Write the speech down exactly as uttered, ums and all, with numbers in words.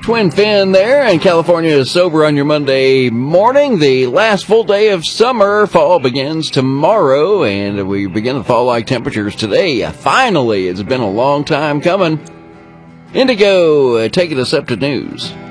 Twin Fin there, and California is sober on your Monday morning. The last full day of summer. Fall begins tomorrow, and we begin the fall-like temperatures today. Finally, it's been a long time coming. Indigo, uh, taking us up to news.